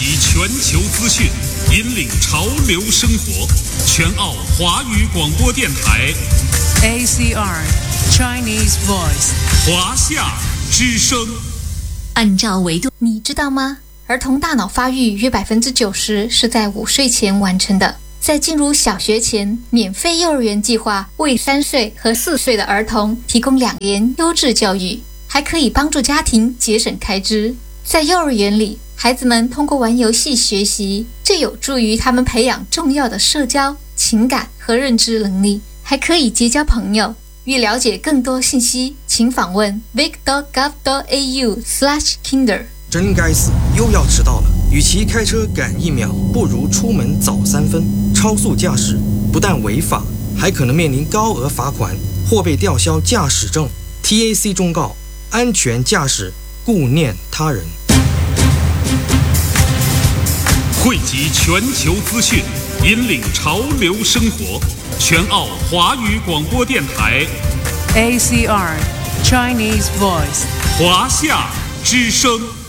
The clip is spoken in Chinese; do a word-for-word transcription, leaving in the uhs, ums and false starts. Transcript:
集全球资讯，引领潮流生活。全澳华语广播电台 A C R Chinese Voice 华夏之声。 按照维度，你知道吗？儿童大脑发育约百分之九十是在五岁前完成的。在进入小学前，免费幼儿园计划为三岁和四岁的儿童提供两年优质教育，还可以帮助家庭节省开支。在幼儿园里，孩子们通过玩游戏学习，这有助于他们培养重要的社交、情感和认知能力，还可以结交朋友。欲了解更多信息，请访问 vic dot gov dot a u slash kinder。 真该死，又要迟到了。与其开车赶一秒，不如出门早三分。超速驾驶不但违法，还可能面临高额罚款或被吊销驾驶证。T A C 忠告：安全驾驶，顾念他人。 汇集全球资讯，引领潮流生活。全澳华语广播电台 A C R Chinese Voice 华夏之声。